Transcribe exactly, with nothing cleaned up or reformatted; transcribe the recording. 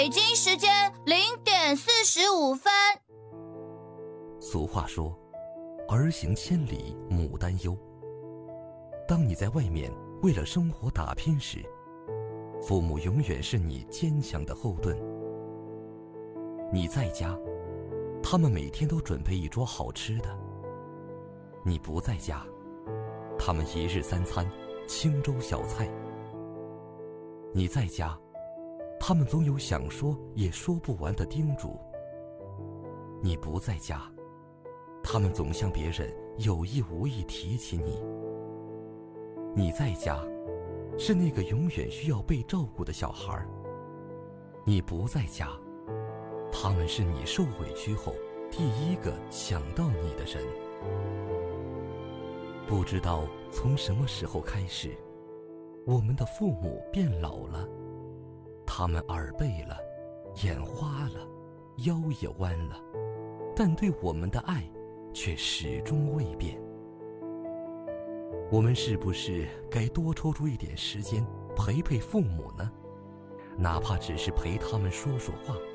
北京时间零点四十五分。 俗话说，儿行千里母担忧。当你在外面为了生活打拼时，父母永远是你坚强的后盾。你在家，他们每天都准备一桌好吃的；你不在家，他们一日三餐清粥小菜。你在家，他们总有想说也说不完的叮嘱；你不在家，他们总向别人有意无意提起你。你在家，是那个永远需要被照顾的小孩；你不在家，他们是你受委屈后第一个想到你的人。不知道从什么时候开始，我们的父母变老了，他们耳背了，眼花了，腰也弯了，但对我们的爱却始终未变。我们是不是该多抽出一点时间陪陪父母呢？哪怕只是陪他们说说话，